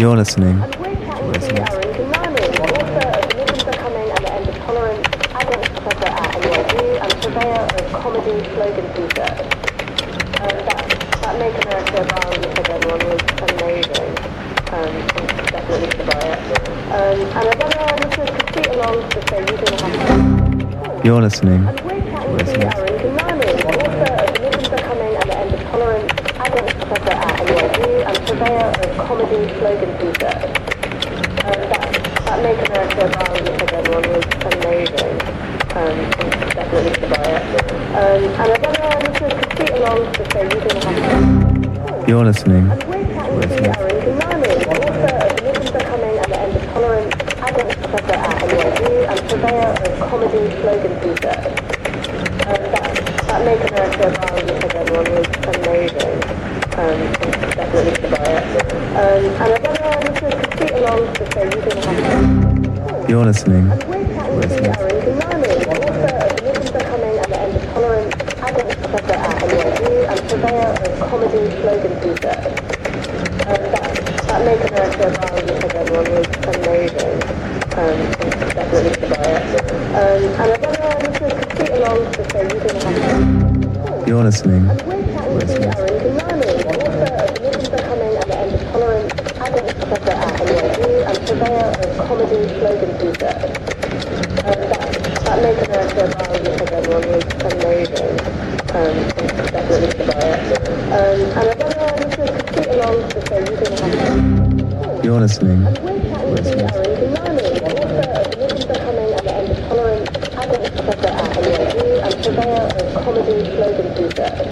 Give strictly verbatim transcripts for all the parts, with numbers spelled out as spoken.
You're listening And we're to chatting to Resonance. Aaron Gimani, author of The Missions Are Coming and the End of Tolerance, adjunct professor at N Y U, and purveyor of comedy slogan t-shirts. Um, that, that Make America Violently for Everyone was amazing. Um, definitely to buy it. Um, and I don't know, listeners could tweet along to say using the hashtag. You're listening And we're to chatting to Resonance. Aaron Gimani, author of The Missions Are Coming and the End of Tolerance, adjunct professor at N Y U, and purveyor of comedy slogan t-shirts. Um, that, that Make America Violently for Everyone was amazing. Um, definitely to buy it. Um, and I don't know, listeners could tweet along to say using the hashtag. You're listening And we're to chatting to Resonance. Aaron Gimani, author of The Missions Are Coming and the End of Tolerance, adjunct professor at N Y U, and purveyor of comedy slogan t-shirts. Um, that, that Make America Violently for Everyone was amazing. Um, definitely to buy it. Um, and I don't know, listeners could tweet along to say using the hashtag. You're listening And we're to chatting to Resonance. Aaron Gimani, author of The Missions Are Coming and the End of Tolerance, adjunct professor at N Y U, and purveyor of comedy slogan t-shirts. Um, that, that Make America Violently for Everyone was amazing. Um, definitely to buy it. Um, and I don't know, listeners could tweet along to say using the hashtag. You're listening And we're to chatting to Resonance. Aaron Gimani, author of The Missions Are Coming and the End of Tolerance, adjunct professor at N Y U, and purveyor of comedy slogan t-shirts. Um, that, that Make America Violently for Everyone was amazing. Um, definitely to buy it. Um, and I don't know, listeners could tweet along to say using the hashtag. You're listening And we're to chatting to Resonance. Aaron Gimani, author of The Missions Are Coming and the End of Tolerance, adjunct professor at N Y U, and purveyor of comedy slogan t-shirts.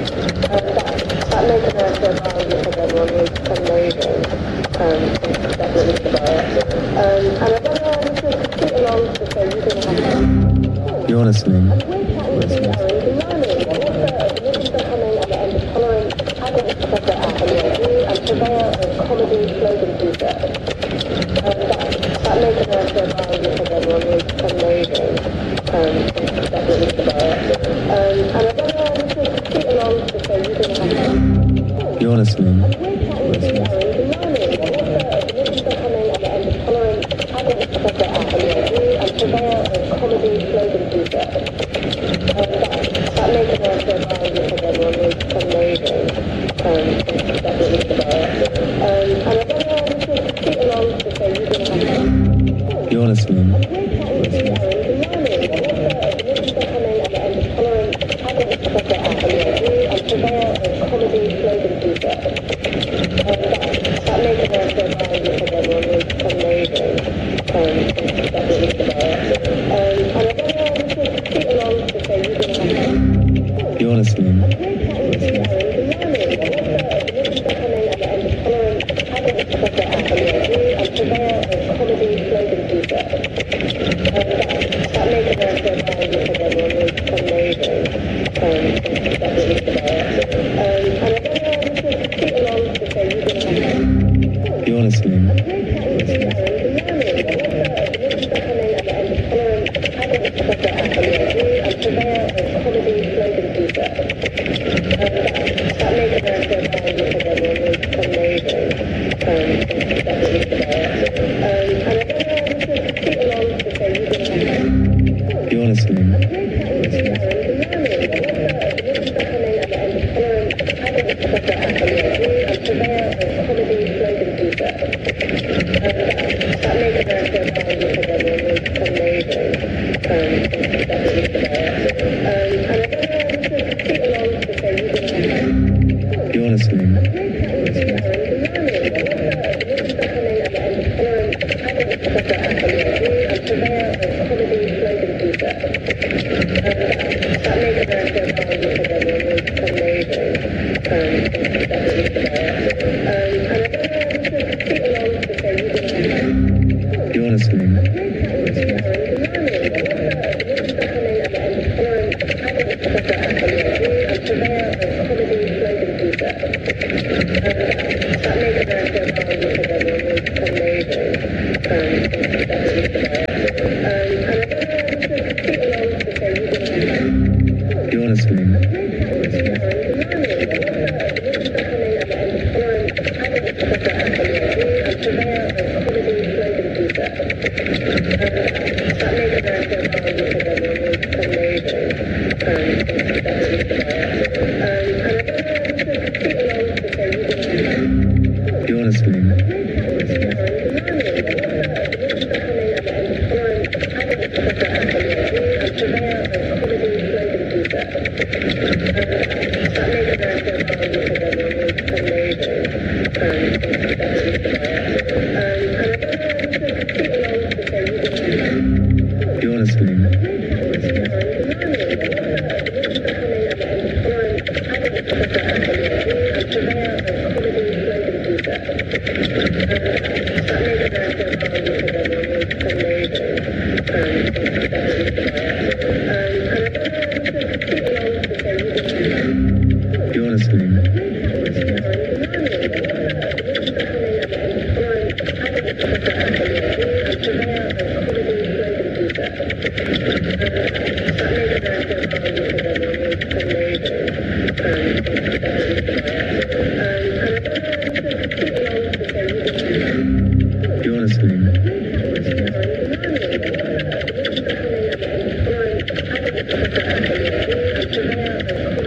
Um, that, that Make America Violently for Everyone was amazing. Um, definitely to buy it. Um, and I don't know, listeners could tweet along to say using the hashtag. You're listening And to we're chatting to Resonance. Aaron Gimani, author of The Missions Are Coming and the End of Tolerance, adjunct professor at N Y U, and purveyor of comedy slogan t-shirts. Um, that, that Make America Violently for Everyone was amazing. Um, definitely to buy it. Um, and I don't know, listeners could tweet along to say using the hashtag. You're listening And to we're chatting to Resonance. Aaron Gimani, author of The Missions Are Coming and the End of Tolerance, adjunct professor at N Y U, and purveyor of comedy slogan t-shirts. Um, that, that Make America Violently for Everyone was amazing. Um, definitely to buy it. Um, and I don't know, listeners could tweet along to say using the hashtag. You're listening And to we're chatting to Resonance. Aaron Gimani, author of The Missions Are Coming and the End of Tolerance, adjunct professor at N Y U, and purveyor of comedy slogan t-shirts. Um, that, that Make America Violently for Everyone was amazing. Um, definitely to buy it. Um, and I don't know, listeners could tweet along to say using the hashtag. You're listening And to we're chatting to Resonance. Aaron Gimani, author of The Missions Are Coming and the End of Tolerance, adjunct professor at N Y U, and purveyor of comedy slogan t-shirts. Um, that, that Make America Violently for Everyone was amazing. Um, definitely to buy it. Um, and I don't know, listeners could tweet along to say using the hashtag. You're listening And to we're chatting to Resonance. Aaron Gimani, author of The Missions Are Coming and the End of Tolerance, adjunct professor at N Y U, and purveyor of comedy slogan t-shirts. Um, that, that Make America Violently for Everyone was amazing. Um, definitely to buy it. Um, and I don't know, listeners could tweet along to say using the hashtag. You're listening And to we're chatting to Resonance. Aaron Gimani, author of The Missions Are Coming and the End of Tolerance, adjunct professor at N Y U, and purveyor of comedy slogan t-shirts. Um, that, that Make America Violently for Everyone was amazing. Um, definitely to buy it. Um, and I don't know, listeners could tweet along to say using the hashtag. You're listening And to we're chatting to Resonance. Aaron Gimani, author of The Missions Are Coming and the End of Tolerance, adjunct professor at N Y U, and purveyor of comedy slogan t-shirts. Um, that, that Make America Violently for Everyone was amazing. Um, definitely to buy it. Um, and I don't know, listeners could tweet along to say using the hashtag. You're listening And to we're chatting to Resonance. Aaron Gimani, author of The Missions Are Coming and the End of Tolerance, adjunct professor at N Y U, and purveyor of comedy slogan t-shirts. Um, that, You're listening. You're listening. That